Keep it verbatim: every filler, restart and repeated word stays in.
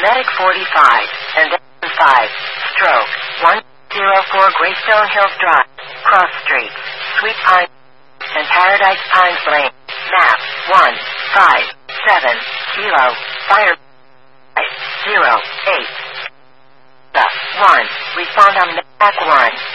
Medic forty-five, and then five, stroke, one oh four Greystone Hills Drive, Cross Street, Sweet Pine, and Paradise Pines Lane. Map, one, five, seven, Kilo, Fire, zero, eight. The, one, respond on map one.